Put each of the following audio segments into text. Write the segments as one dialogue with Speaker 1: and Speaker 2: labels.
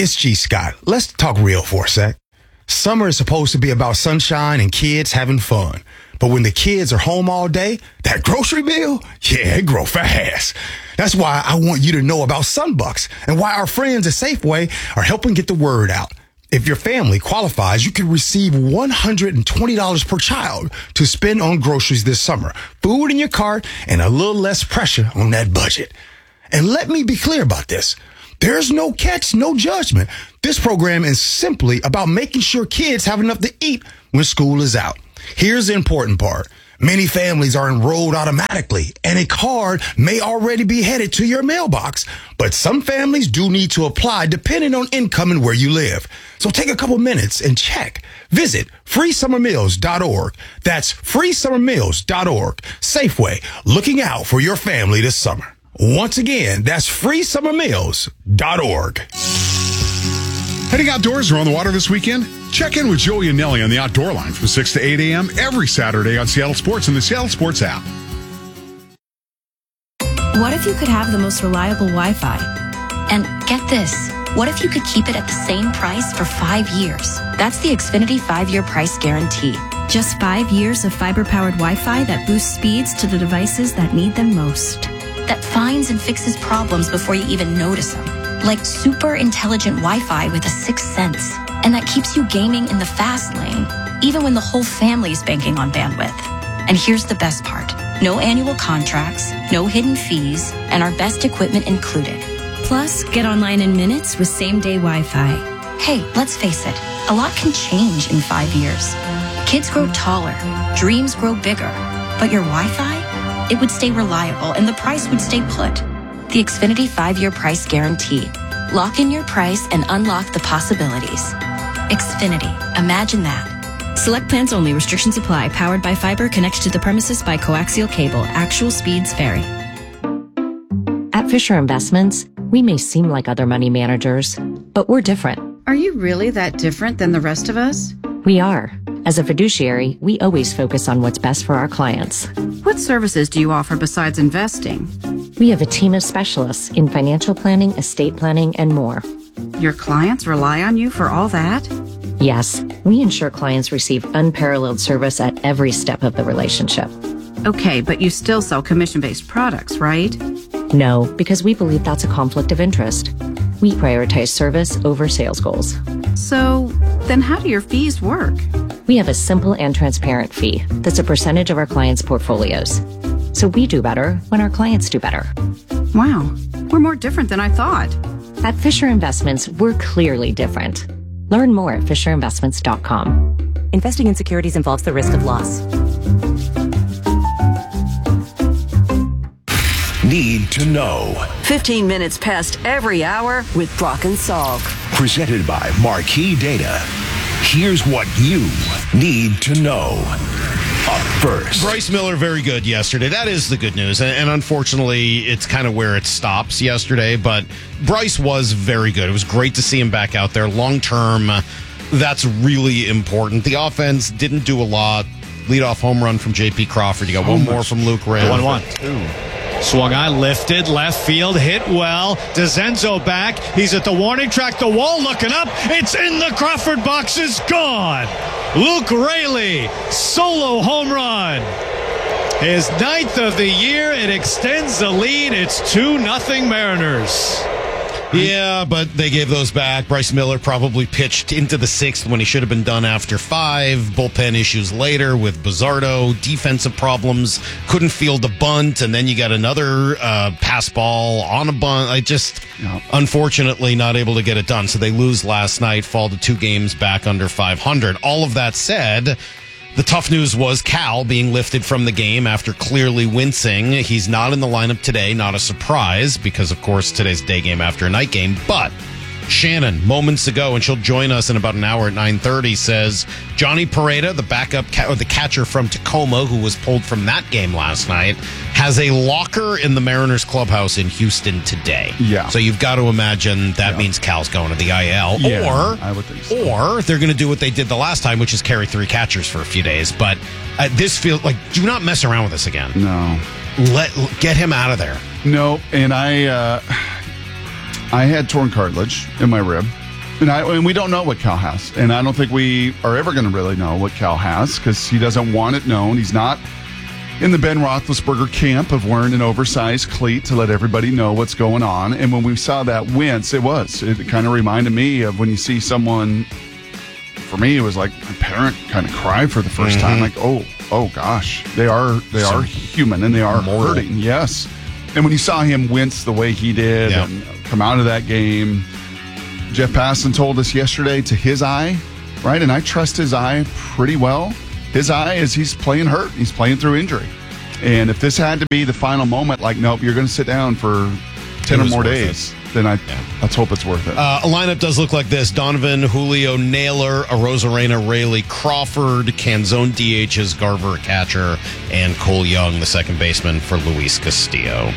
Speaker 1: It's G. Scott. Let's talk real for a sec. Summer is supposed to be about sunshine and kids having fun. But when the kids are home all day, that grocery bill, yeah, it grow fast. That's why I want you to know about Sunbucks and why our friends at Safeway are helping get the word out. If your family qualifies, you can receive $120 per child to spend on groceries this summer, food in your cart, and a little less pressure on that budget. And let me be clear about this. There's no catch, no judgment. This program is simply about making sure kids have enough to eat when school is out. Here's the important part. Many families are enrolled automatically, and a card may already be headed to your mailbox. But some families do need to apply depending on income and where you live. So take a couple minutes and check. Visit freesummermeals.org. That's freesummermeals.org. Safeway, looking out for your family this summer. Once again, that's freesummermeals.org.
Speaker 2: Heading outdoors or on the water this weekend? Check in with Joey and Nelly on the Outdoor Line from 6 to 8 a.m. every Saturday on Seattle Sports and the Seattle Sports app.
Speaker 3: What if you could have the most reliable Wi-Fi?
Speaker 4: And get this, what if you could keep it at the same price for 5 years? That's the Xfinity 5-year price guarantee.
Speaker 3: Just 5 years of fiber-powered Wi-Fi that boosts speeds to the devices that need them most.
Speaker 4: That finds and fixes problems before you even notice them. Like super intelligent Wi-Fi with a sixth sense. And that keeps you gaming in the fast lane, even when the whole family is banking on bandwidth. And here's the best part. No annual contracts, no hidden fees, and our best equipment included.
Speaker 3: Plus, get online in minutes with same-day Wi-Fi.
Speaker 4: Hey, let's face it, a lot can change in 5 years. Kids grow taller, dreams grow bigger, but your Wi-Fi, it would stay reliable and the price would stay put. The Xfinity 5-year price guarantee. Lock in your price and unlock the possibilities. Xfinity. Imagine that.
Speaker 3: Select plans only. Restrictions apply. Powered by fiber. Connected to the premises by coaxial cable. Actual speeds vary.
Speaker 5: At Fisher Investments, we may seem like other money managers, but we're different.
Speaker 6: Are you really that different than the rest of us?
Speaker 5: We are. As a fiduciary, we always focus on what's best for our clients.
Speaker 6: What services do you offer besides investing?
Speaker 5: We have a team of specialists in financial planning, estate planning, and more.
Speaker 6: Your clients rely on you for all that?
Speaker 5: Yes, we ensure clients receive unparalleled service at every step of the relationship.
Speaker 6: Okay, but you still sell commission-based products, right?
Speaker 5: No, because we believe that's a conflict of interest. We prioritize service over sales goals.
Speaker 6: So, then how do your fees work?
Speaker 5: We have a simple and transparent fee that's a percentage of our clients' portfolios. So we do better when our clients do better.
Speaker 6: Wow, we're more different than I thought.
Speaker 5: At Fisher Investments, we're clearly different. Learn more at FisherInvestments.com.
Speaker 7: Investing in securities involves the risk of loss.
Speaker 8: Need to know.
Speaker 9: 15 minutes past every hour with Brock and Salk.
Speaker 8: Presented by Marquee Data. Here's what you need to know. Up first.
Speaker 10: Bryce Miller, very good yesterday. That is the good news. And unfortunately, it's kind of where it stops yesterday. But Bryce was very good. It was great to see him back out there. Long term, that's really important. The offense didn't do a lot. Leadoff home run from J.P. Crawford. You got one more from Luke Ray.
Speaker 11: 1-1. Swung on, lifted, left field, hit well. DeZenzo back. He's at the warning track. The wall looking up. It's in the Crawford box. It's gone. Luke Raley, solo home run. His 9th of the year. It extends the lead. It's 2-0 Mariners.
Speaker 10: Yeah, but they gave those back. Bryce Miller probably pitched into the 6th when he should have been done after 5. Bullpen issues later with Bizzardo. Defensive problems. Couldn't field a bunt. And then you got another pass ball on a bunt. Unfortunately, not able to get it done. So they lose last night, fall to 2 games back under 500. All of that said, the tough news was Cal being lifted from the game after clearly wincing. He's not in the lineup today. Not a surprise because, of course, today's day game after a night game. But Shannon, moments ago, and she'll join us in about an hour at 9:30, says Johnny Pereda, the backup or the catcher from Tacoma, who was pulled from that game last night, has a locker in the Mariners clubhouse in Houston today.
Speaker 2: Yeah.
Speaker 10: So you've got to imagine that means Cal's going to the IL.
Speaker 2: Yeah, I would think so.
Speaker 10: Or they're going to do what they did the last time, which is carry 3 catchers for a few days. But this feels like, do not mess around with this again.
Speaker 2: No.
Speaker 10: Get him out of there.
Speaker 2: No, and I had torn cartilage in my rib. And we don't know what Cal has. And I don't think we are ever going to really know what Cal has because he doesn't want it known. He's not in the Ben Roethlisberger camp of wearing an oversized cleat to let everybody know what's going on. And when we saw that wince, it kind of reminded me of when you see someone, for me, it was like my parent kind of cry for the first time. Like, oh gosh, they are human and they are hurting. Yes. And when you saw him wince the way he did and come out of that game, Jeff Passan told us yesterday to his eye, right? And I trust his eye pretty well. His eye is he's playing hurt. He's playing through injury. And if this had to be the final moment, like, nope, you're going to sit down for 10 or more days, then let's hope it's worth it.
Speaker 10: A lineup does look like this. Donovan, Julio, Naylor, Arozarena, Rayleigh, Crawford, Canzone, DHs, Garver, catcher, and Cole Young, the second baseman for Luis Castillo.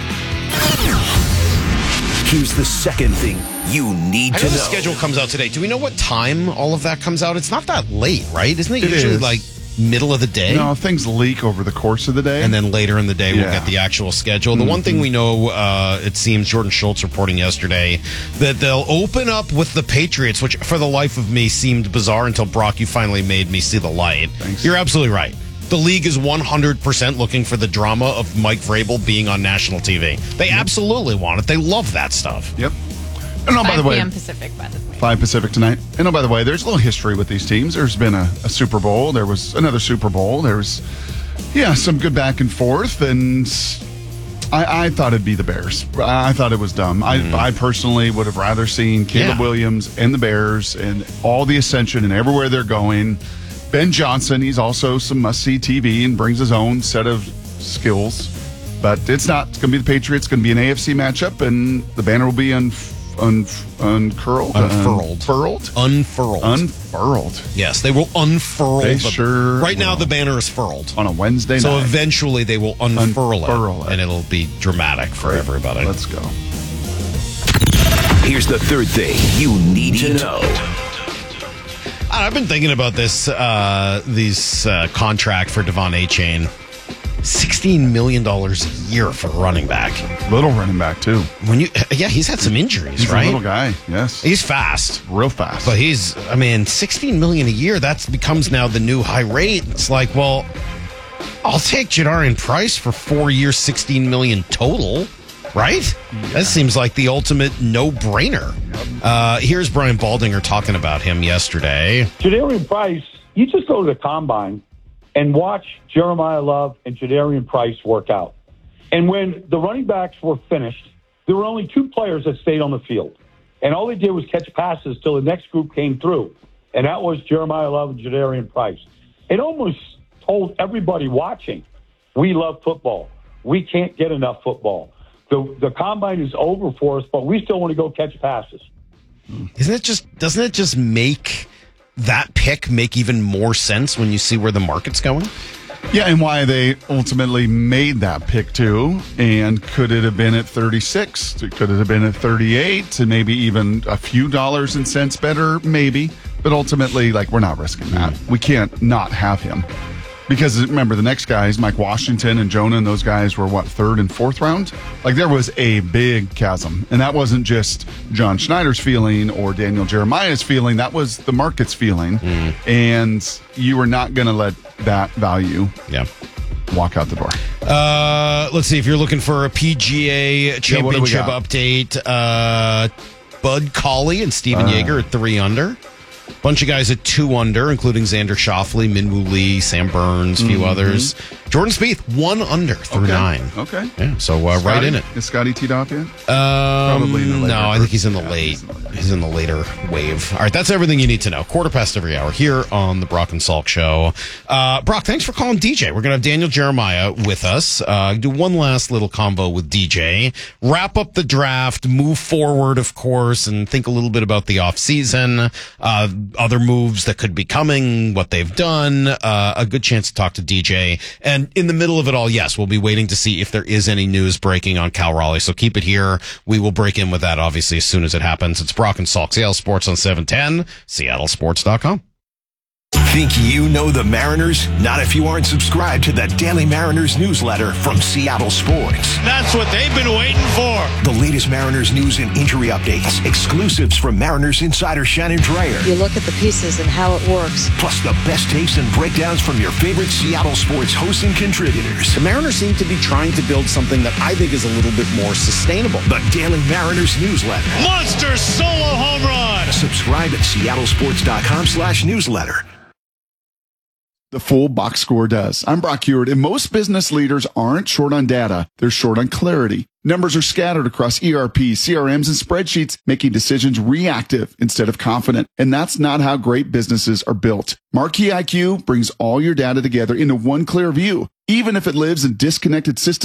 Speaker 8: Here's the second thing you need to know.
Speaker 10: The schedule comes out today. Do we know what time all of that comes out? It's not that late, right? Isn't it usually like middle of the day?
Speaker 2: No, things leak over the course of the day.
Speaker 10: And then later in the day, we'll get the actual schedule. The one thing we know, it seems, Jordan Schultz reporting yesterday, that they'll open up with the Patriots, which for the life of me seemed bizarre until, Brock, you finally made me see the light.
Speaker 2: Thanks.
Speaker 10: You're absolutely right. The league is 100% looking for the drama of Mike Vrabel being on national TV. They absolutely want it. They love that stuff.
Speaker 2: Yep. And by the way,
Speaker 12: 5 p.m. Pacific, by the way.
Speaker 2: 5 Pacific tonight. And by the way, there's a little history with these teams. There's been a Super Bowl. There was another Super Bowl. There was, some good back and forth. And I thought it'd be the Bears. I thought it was dumb. I personally would have rather seen Caleb Williams and the Bears and all the ascension and everywhere they're going. Ben Johnson, he's also some must-see TV and brings his own set of skills. But it's not. It's going to be the Patriots. It's going to be an AFC matchup, and the banner will be unfurled.
Speaker 10: Yes, they will unfurl. Right now, the banner is furled.
Speaker 2: On a Wednesday night.
Speaker 10: So eventually they will unfurl it, and it'll be dramatic for everybody.
Speaker 2: Let's go.
Speaker 8: Here's the third thing you need to know.
Speaker 10: I've been thinking about this contract for Devon Achane. $16 million a year for a running back.
Speaker 2: Little running back, too.
Speaker 10: He's had some injuries,
Speaker 2: he's
Speaker 10: right?
Speaker 2: He's a little guy, yes.
Speaker 10: He's fast.
Speaker 2: Real fast.
Speaker 10: But $16 million a year, that becomes now the new high rate. It's like, well, I'll take Jadarian Price for 4 years, $16 million total. Right? Yeah. That seems like the ultimate no-brainer. Here's Brian Baldinger talking about him yesterday.
Speaker 13: Jadarian Price, you just go to the combine and watch Jeremiah Love and Jadarian Price work out. And when the running backs were finished, there were only 2 players that stayed on the field. And all they did was catch passes till the next group came through. And that was Jeremiah Love and Jadarian Price. It almost told everybody watching, we love football. We can't get enough football. The combine is over for us, but we still want to go catch passes.
Speaker 10: Doesn't it just make that pick make even more sense when you see where the market's going?
Speaker 2: Yeah, and why they ultimately made that pick too. And could it have been at 36? Could it have been at 38? And maybe even a few dollars and cents better, maybe. But ultimately, we're not risking that. We can't not have him. Because remember, the next guys, Mike Washington and Jonah, and those guys were, 3rd and 4th round? There was a big chasm. And that wasn't just John Schneider's feeling or Daniel Jeremiah's feeling. That was the market's feeling. And you were not going to let that value walk out the door.
Speaker 10: Let's see. If you're looking for a PGA championship update, Bud Cauley and Steven Yeager at 3 under. Bunch of guys at 2 under, including Xander Schauffele, Minwoo Lee, Sam Burns, a few others. Jordan Spieth, 1 under through 9.
Speaker 2: Okay.
Speaker 10: Yeah, so right in it.
Speaker 2: Is Scotty teed off yet?
Speaker 10: Probably in the later. No, I think he's in the late. He's in the later wave. All right, that's everything you need to know. 1/4 every hour here on the Brock and Salk Show. Brock, thanks for calling DJ. We're going to have Daniel Jeremiah with us. Do one last little convo with DJ. Wrap up the draft, move forward, of course, and think a little bit about the offseason. Other moves that could be coming, what they've done, a good chance to talk to DJ. And in the middle of it all, yes, we'll be waiting to see if there is any news breaking on Cal Raleigh. So keep it here. We will break in with that, obviously, as soon as it happens. It's Brock and Salk, Seattle Sports on 710, seattlesports.com.
Speaker 8: Think you know the Mariners? Not if you aren't subscribed to the Daily Mariners newsletter from Seattle Sports.
Speaker 11: That's what they've been waiting for.
Speaker 8: The latest Mariners news and injury updates, exclusives from Mariners insider Shannon Dreyer.
Speaker 12: You look at the pieces and how it works.
Speaker 8: Plus the best takes and breakdowns from your favorite Seattle Sports hosts and contributors.
Speaker 14: The Mariners seem to be trying to build something that I think is a little bit more sustainable.
Speaker 8: The Daily Mariners newsletter.
Speaker 11: Monster solo home run.
Speaker 8: Subscribe at seattlesports.com/newsletter.
Speaker 2: The full box score does. I'm Brock Hewitt, and most business leaders aren't short on data. They're short on clarity. Numbers are scattered across ERP, CRMs, and spreadsheets, making decisions reactive instead of confident. And that's not how great businesses are built. Marquee IQ brings all your data together into one clear view, even if it lives in disconnected systems.